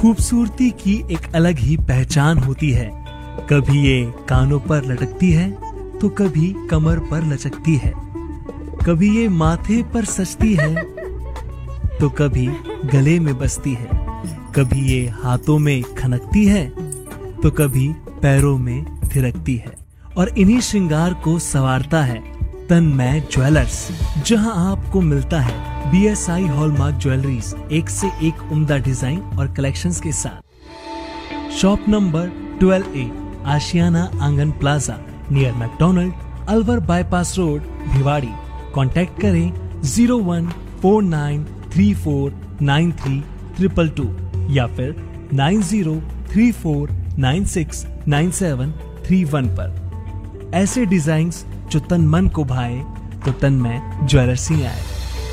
खूबसूरती की एक अलग ही पहचान होती है। कभी ये कानों पर लटकती है तो कभी कमर पर लचकती है, कभी ये माथे पर सजती है तो कभी गले में बसती है, कभी ये हाथों में खनकती है तो कभी पैरों में थिरकती है। और इन्हीं श्रृंगार को संवारता है तन्मय ज्वेलर्स, जहां आपको मिलता है BSI हॉलमार्क ज्वेलरीज एक से एक उम्दा डिजाइन और कलेक्शंस के साथ। शॉप नंबर 12A, आशियाना आंगन plaza, near McDonald, Alwar bypass road, Bhiwadi. Contact करें 0149349322 या फिर 9034969731 पर। ऐसे डिजाइन्स जो तन मन को भाए तो तन्मय ज्वेलर्स ही आए।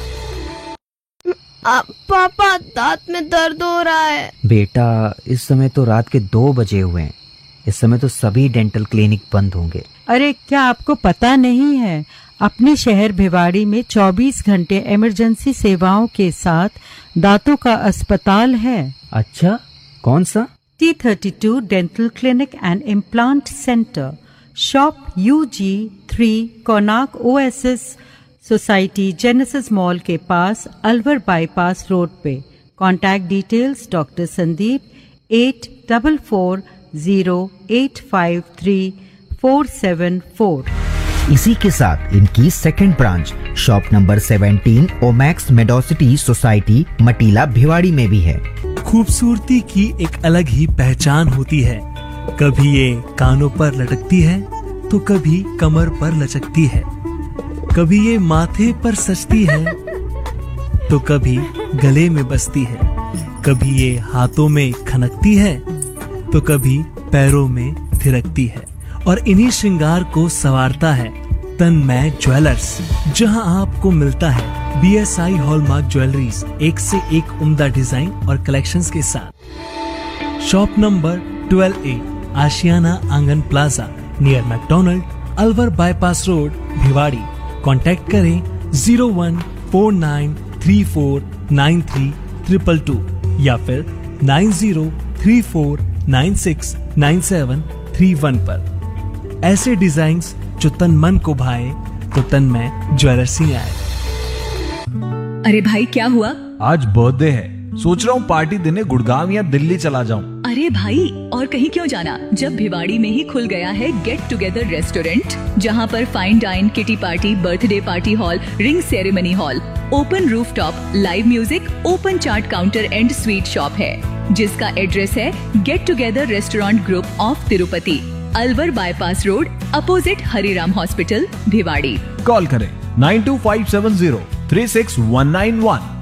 पापा, दांत में दर्द हो रहा है। बेटा, इस समय तो रात के 2 बजे हुए हैं। इस समय तो सभी डेंटल क्लिनिक बंद होंगे। अरे, क्या आपको पता नहीं है, अपने शहर भिवाड़ी में 24 घंटे इमरजेंसी सेवाओं के साथ दांतों का अस्पताल है। अच्छा, कौन सा? T32 dental clinic and implant centre, shop UG3, Konark oasis society, genesis mall के पास, अलवर बाईपास रोड पे। कॉन्टैक्ट डिटेल्स डॉक्टर संदीप 8444085347 इसी के साथ इनकी second branch shop number 17 Omaxe मेडोसिटी society, मटीला, Bhiwadi में भी है। खूबसूरती की एक अलग ही पहचान होती है। कभी ये कानों पर लटकती है तो कभी कमर पर लचकती है, कभी ये माथे पर सजती है तो कभी गले में बसती है, कभी ये हाथों में खनकती है तो कभी पैरों में थिरकती है। और इन्हीं श्रृंगार को संवारता है तन्मय ज्वेलर्स, जहां आपको मिलता है BSI हॉलमार्क ज्वेलरीज एक से एक उम्दा डिजाइन और कलेक्शंस के साथ। शॉप नंबर 12A, आशियाना आंगन plaza, near McDonald, Alwar bypass road, Bhiwadi. Contact करें 0149349322 या फिर 9034969731 पर। ऐसे डिजाइन्स जो तन मन को भाए तो तन्मय ज्वेलर्स ही आए। अरे भाई, क्या हुआ? आज बर्थडे है, सोच रहा हूँ पार्टी देने गुड़गांव या दिल्ली चला जाऊँ। अरे भाई, और कहीं क्यों जाना, जब भिवाड़ी में ही खुल गया है गेट टुगेदर रेस्टोरेंट, जहाँ पर fine dine, kitty party, birthday party hall, ring ceremony hall, open rooftop, live music, open chaat counter and sweet shop है, जिसका एड्रेस है get together restaurant group of Tirupati, Alwar bypass road, opposite Hariram hospital, Bhiwadi. Call करें 9257036191।